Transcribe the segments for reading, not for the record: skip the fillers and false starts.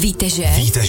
Víte, že?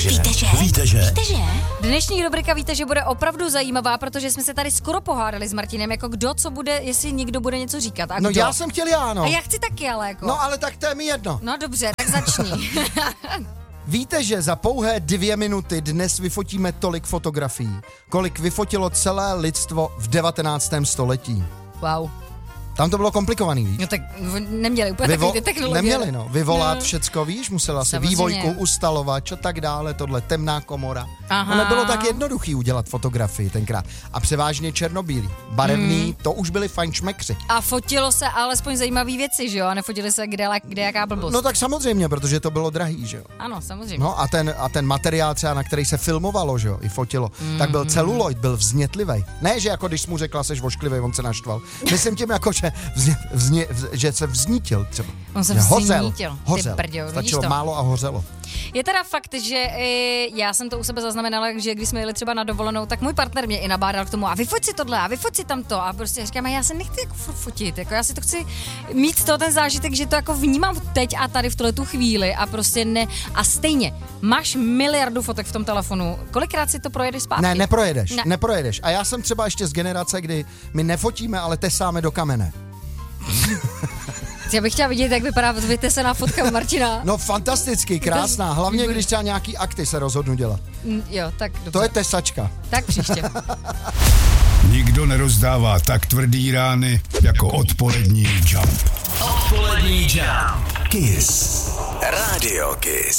Dnešní rubrika Víte, že bude opravdu zajímavá, protože jsme se tady skoro pohádali s Martinem, jako kdo co bude, jestli někdo bude něco říkat. A No kdo? já jsem chtěl já, no. A já chci taky, ale jako. No ale tak to je mi jedno. No dobře, tak začni. Víte, že za pouhé 2 minuty dnes vyfotíme tolik fotografií, kolik vyfotilo celé lidstvo v 19. století. Wow. Tam to bylo komplikovaný, víš? No tak neměli úplně takový ty technologie. Neměli, no. Vyvolat všecko, víš, musela se Samozřejmě. vývojku, ustalovač a tak dále, tohle temná komora. Aha. No nebylo tak jednoduchý udělat fotografii tenkrát. A převážně černobílý. Barevný, to už byli fajnšmekři. A fotilo se alespoň zajímavé věci, že jo? A nefotili se kde jaká blbost. No tak samozřejmě, protože to bylo drahý, že jo? Ano, samozřejmě. No a ten materiál třeba, na který se filmovalo, že jo, i fotilo, tak byl celuloid, byl vznětlivej. Ne, že jako když jsi mu řekla, seš vošklivej, on se naštval. Myslím tím jako, že se vznítil třeba. On se Hořel. Ty brďo, Stačilo to. málo a hořelo. Je teda fakt, že já jsem to u sebe zaznamenala, že když jsme jeli třeba na dovolenou, tak můj partner mě i nabádal k tomu a vyfoť si tohle a vyfoť si tamto a prostě říkám, já se nechci jako fotit, jako já si to chci mít to ten zážitek, že to jako vnímám teď a tady v tuhletu chvíli a prostě ne. A stejně, máš miliardu fotek v tom telefonu, kolikrát si to projedeš zpátky? Ne, neprojedeš. A já jsem třeba ještě z generace, kdy my nefotíme, ale tesáme do kamene. Já bych chtěla vidět, jak vypadá vytesená fotka Martina. No fantasticky, krásná, hlavně když třeba nějaký akty se rozhodnu dělat. Jo, tak dobře. To je tesačka. Tak příště. Nikdo nerozdává tak tvrdý rány jako odpolední Jump. Odpolední Jump. Kiss. Radio Kiss.